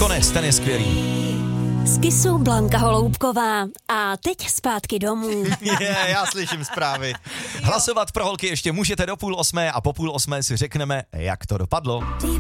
konec, ten je skvělý. Z Kisu Blanka Holoubková a teď zpátky domů. Já slyším zprávy. Hlasovat pro holky ještě můžete do 7:30 a po 7:30 si řekneme, jak to dopadlo.